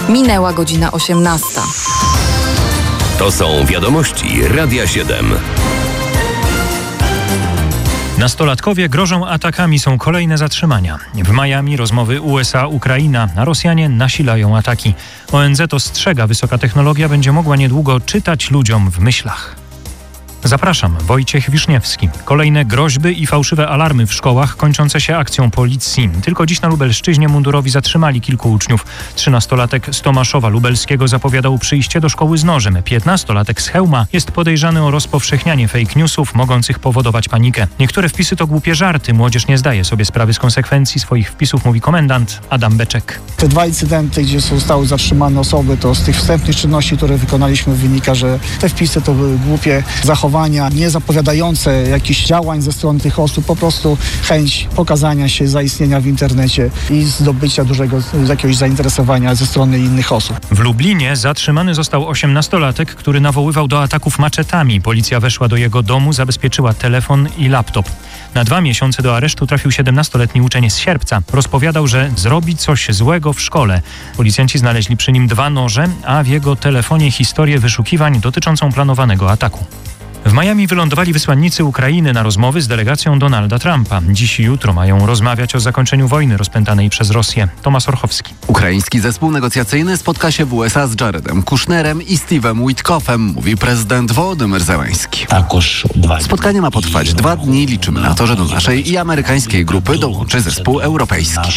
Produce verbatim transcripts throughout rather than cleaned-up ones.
Minęła godzina osiemnasta. To są wiadomości Radia siedem. Nastolatkowie grożą atakami, są kolejne zatrzymania. W Miami rozmowy U S A-Ukraina, a Rosjanie nasilają ataki. O N Z ostrzega, wysoka technologia będzie mogła niedługo czytać ludziom w myślach. Zapraszam, Wojciech Wiszniewski. Kolejne groźby i fałszywe alarmy w szkołach kończące się akcją policji. Tylko dziś na Lubelszczyźnie mundurowi zatrzymali kilku uczniów. Trzynastolatek z Tomaszowa Lubelskiego zapowiadał przyjście do szkoły z nożem. Piętnastolatek z Chełma jest podejrzany o rozpowszechnianie fake newsów mogących powodować panikę. Niektóre wpisy to głupie żarty. Młodzież nie zdaje sobie sprawy z konsekwencji swoich wpisów, mówi komendant Adam Beczek. Te dwa incydenty, gdzie zostały zatrzymane osoby, to z tych wstępnych czynności, które wykonaliśmy, wynika, że te wpisy to były głupie zachowania, nie zapowiadające jakichś działań ze strony tych osób, po prostu chęć pokazania się, zaistnienia w internecie i zdobycia dużego jakiegoś zainteresowania ze strony innych osób. W Lublinie zatrzymany został osiemnastolatek, który nawoływał do ataków maczetami. Policja weszła do jego domu, zabezpieczyła telefon i laptop. Na dwa miesiące do aresztu trafił siedemnastoletni uczeń z Sierpca. Rozpowiadał, że zrobi coś złego w szkole. Policjanci znaleźli przy nim dwa noże, a w jego telefonie historię wyszukiwań dotyczącą planowanego ataku. W Miami wylądowali wysłannicy Ukrainy na rozmowy z delegacją Donalda Trumpa. Dziś i jutro mają rozmawiać o zakończeniu wojny rozpętanej przez Rosję. Tomasz Orchowski. Ukraiński zespół negocjacyjny spotka się w U S A z Jaredem Kushnerem i Steve'em Witkoffem, mówi prezydent Wołodymyr Zełański. Spotkanie ma potrwać dwa dni. Liczymy na to, że do naszej i amerykańskiej grupy dołączy zespół europejski.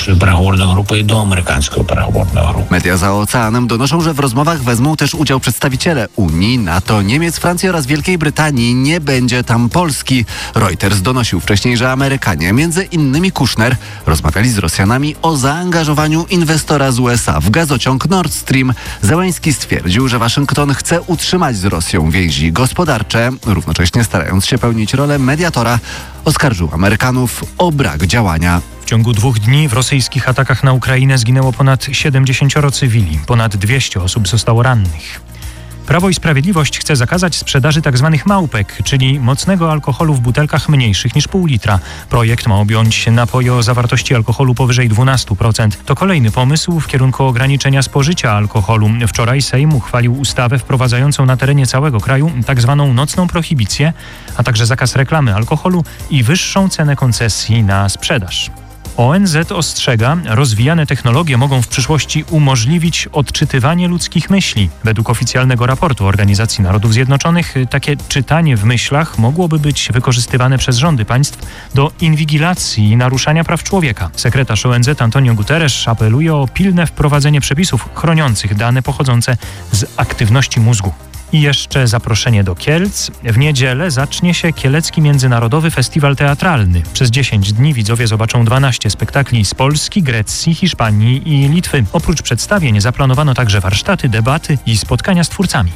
Media za oceanem donoszą, że w rozmowach wezmą też udział przedstawiciele Unii, NATO, Niemiec, Francji oraz Wielkiej Brytanii. Nie będzie tam Polski. Reuters donosił wcześniej, że Amerykanie, między innymi Kushner, rozmawiali z Rosjanami o zaangażowaniu inwestora z U S A w gazociąg Nord Stream. Zełański stwierdził, że Waszyngton chce utrzymać z Rosją więzi gospodarcze, równocześnie starając się pełnić rolę mediatora. Oskarżył Amerykanów o brak działania. W ciągu dwóch dni w rosyjskich atakach na Ukrainę zginęło ponad siedemdziesięcioro cywili. Ponad dwieście osób zostało rannych. Prawo i Sprawiedliwość chce zakazać sprzedaży tzw. małpek, czyli mocnego alkoholu w butelkach mniejszych niż pół litra. Projekt ma objąć napoje o zawartości alkoholu powyżej dwanaście procent. To kolejny pomysł w kierunku ograniczenia spożycia alkoholu. Wczoraj Sejm uchwalił ustawę wprowadzającą na terenie całego kraju tzw. nocną prohibicję, a także zakaz reklamy alkoholu i wyższą cenę koncesji na sprzedaż. O N Z ostrzega, rozwijane technologie mogą w przyszłości umożliwić odczytywanie ludzkich myśli. Według oficjalnego raportu Organizacji Narodów Zjednoczonych takie czytanie w myślach mogłoby być wykorzystywane przez rządy państw do inwigilacji i naruszania praw człowieka. Sekretarz O N Z Antonio Guterres apeluje o pilne wprowadzenie przepisów chroniących dane pochodzące z aktywności mózgu. I jeszcze zaproszenie do Kielc. W niedzielę zacznie się Kielecki Międzynarodowy Festiwal Teatralny. Przez dziesięć dni widzowie zobaczą dwanaście spektakli z Polski, Grecji, Hiszpanii i Litwy. Oprócz przedstawień zaplanowano także warsztaty, debaty i spotkania z twórcami.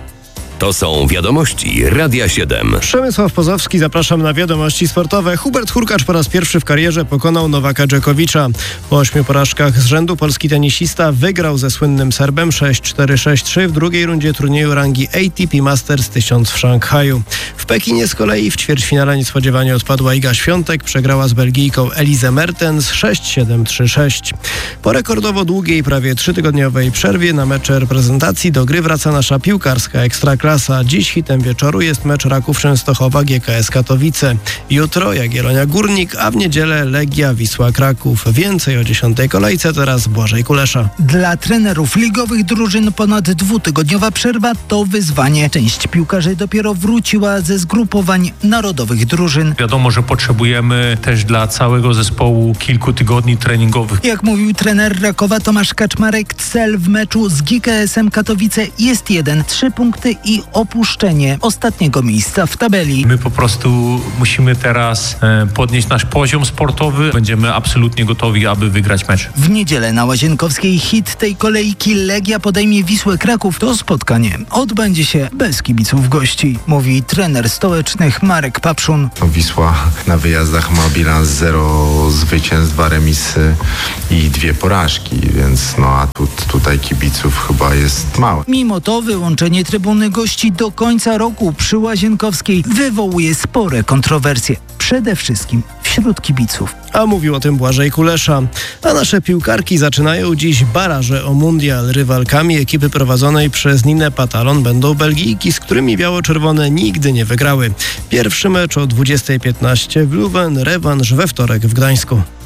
To są wiadomości Radia siedem. Przemysław Pozowski, zapraszam na wiadomości sportowe. Hubert Hurkacz po raz pierwszy w karierze pokonał Nowaka Dżokowicza. Po ośmiu porażkach z rzędu polski tenisista wygrał ze słynnym Serbem sześć cztery sześć trzy w drugiej rundzie turnieju rangi A T P Masters tysiąc w Szanghaju. W Pekinie z kolei w ćwierćfinale niespodziewanie odpadła Iga Świątek, przegrała z Belgijką Elizę Mertens sześć siedem trzy sześć. Po rekordowo długiej, prawie trzytygodniowej przerwie na mecze reprezentacji do gry wraca nasza piłkarska ekstraklasa. Dziś hitem wieczoru jest mecz Raków Częstochowa G K S Katowice. Jutro Jagiellonia Górnik, a w niedzielę Legia Wisła Kraków. Więcej o dziesiątej kolejce, teraz Błażej Kulesza. Dla trenerów ligowych drużyn ponad dwutygodniowa przerwa to wyzwanie. Część piłkarzy dopiero wróciła ze zgrupowań narodowych drużyn. Wiadomo, że potrzebujemy też dla całego zespołu kilku tygodni treningowych. Jak mówił trener Rakowa Tomasz Kaczmarek, cel w meczu z G K S-em Katowice jest jeden. Trzy punkty i opuszczenie ostatniego miejsca w tabeli. My po prostu musimy teraz e, podnieść nasz poziom sportowy. Będziemy absolutnie gotowi, aby wygrać mecz. W niedzielę na Łazienkowskiej hit tej kolejki Legia podejmie Wisłę Kraków. To spotkanie odbędzie się bez kibiców gości, mówi trener stołecznych Marek Papszun. Wisła na wyjazdach ma bilans zero zwycięstw, dwa remisy i dwie porażki, więc no a tu, tutaj kibiców chyba jest mało. Mimo to wyłączenie trybuny gości gości do końca roku przy Łazienkowskiej wywołuje spore kontrowersje. Przede wszystkim wśród kibiców. A mówił o tym Błażej Kulesza. A nasze piłkarki zaczynają dziś baraże o mundial. Rywalkami ekipy prowadzonej przez Ninę Patalon będą Belgijki, z którymi biało-czerwone nigdy nie wygrały. Pierwszy mecz o dwudziestej piętnaście w Leuven, rewanż we wtorek w Gdańsku.